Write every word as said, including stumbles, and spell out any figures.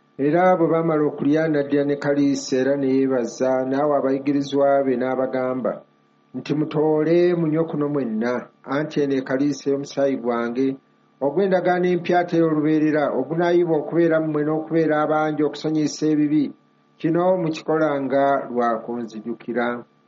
Era bwe baamala okulya n'addira ne kaliisa era ne yeebaza naawe abayigirizwa be n'abagamba nti mutoole munywe kuno mwenna anti eno ekaliisa y'omusaayi gwange ogw'endagaano empya ate ey'olubeerera ogunaayibwa okubeera mmwe n'okubeera abangi okusonyiyisa ebibi kino mukikolanga lwa kunzijukira.